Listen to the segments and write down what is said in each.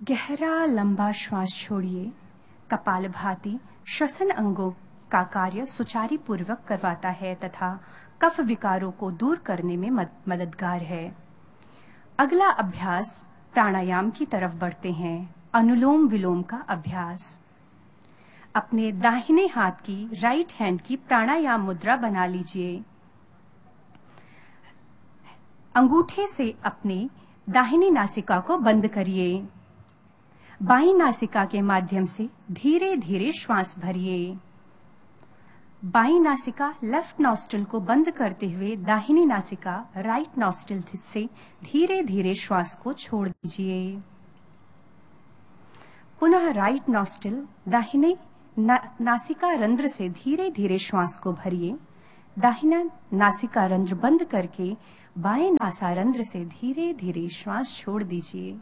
गहरा लंबा श्वास छोड़िए। कपालभाति श्वसन अंगों का कार्य सुचारू पूर्वक करवाता है तथा कफ विकारों को दूर करने में मददगार है। अगला अभ्यास प्राणायाम की तरफ बढ़ते हैं। अनुलोम विलोम का अभ्यास। अपने दाहिने हाथ की राइट हैंड की प्राणायाम मुद्रा बना लीजिए। अंगूठे से अपने दाहिनी नासिका को बंद करिए। बाईं नासिका के माध्यम से धीरे धीरे श्वास भरिए। बाईं नासिका लेफ्ट नॉस्ट्रिल को बंद करते हुए दाहिनी नासिका राइट नॉस्ट्रिल से धीरे धीरे श्वास को छोड़ दीजिए। पुनः राइट नॉस्ट्रिल दाहिने नासिका रंध्र से धीरे धीरे श्वास को भरिए। दाहिना नासिका रंध्र बंद करके बाएं नासारंध्र से धीरे धीरे श्वास छोड़ दीजिए।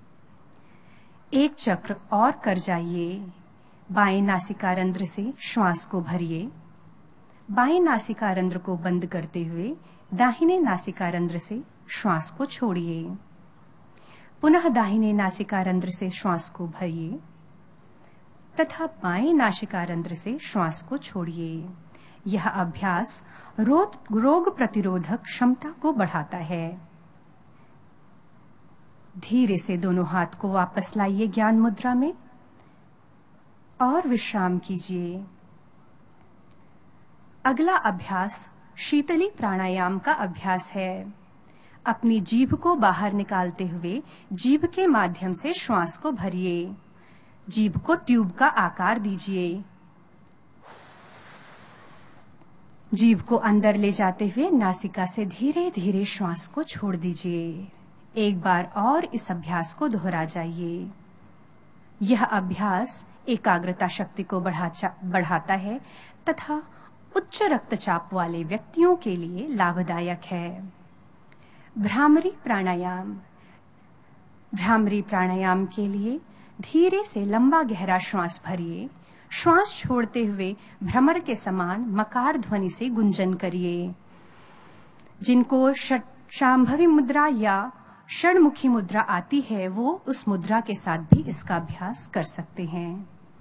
एक चक्र और कर जाइए। बाएं नासिका रंध्र से श्वास को भरिए। बाएं नासिका रंध्र को बंद करते हुए दाहिने नासिका रंध्र से श्वास को छोड़िए। पुनः दाहिने नासिका रंध्र से श्वास को भरिए तथा बाएं नासिका रंध्र से श्वास को छोड़िए। यह अभ्यास रोग प्रतिरोधक क्षमता को बढ़ाता है। धीरे से दोनों हाथ को वापस लाइए ज्ञान मुद्रा में और विश्राम कीजिए। अगला अभ्यास शीतली प्राणायाम का अभ्यास है। अपनी जीभ को बाहर निकालते हुए जीभ के माध्यम से श्वास को भरिए। जीभ को ट्यूब का आकार दीजिए। जीभ को अंदर ले जाते हुए नासिका से धीरे धीरे श्वास को छोड़ दीजिए। एक बार और इस अभ्यास को दोहरा जाइए। यह अभ्यास एकाग्रता शक्ति को बढ़ाता है तथा उच्च रक्तचाप वाले व्यक्तियों के लिए लाभदायक है। भ्रामरी प्राणायाम। भ्रामरी प्राणायाम के लिए धीरे से लंबा गहरा श्वास भरिए। श्वास छोड़ते हुए भ्रमर के समान मकार ध्वनि से गुंजन करिए। जिनको शांभवी मुद्रा या षणमुखी मुद्रा आती है वो उस मुद्रा के साथ भी इसका अभ्यास कर सकते हैं।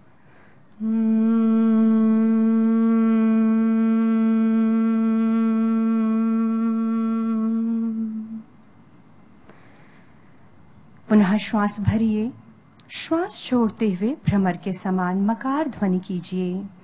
पुनः श्वास भरिए। श्वास छोड़ते हुए भ्रमर के समान मकार ध्वनि कीजिए।